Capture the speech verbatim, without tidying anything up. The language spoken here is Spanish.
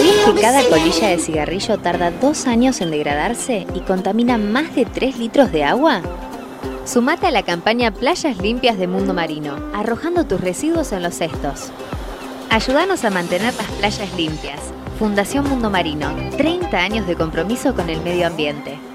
¿Sabías que cada colilla de cigarrillo tarda dos años en degradarse y contamina más de tres litros de agua? Sumate a la campaña Playas Limpias de Mundo Marino, arrojando tus residuos en los cestos. Ayúdanos a mantener las playas limpias. Fundación Mundo Marino, treinta años de compromiso con el medio ambiente.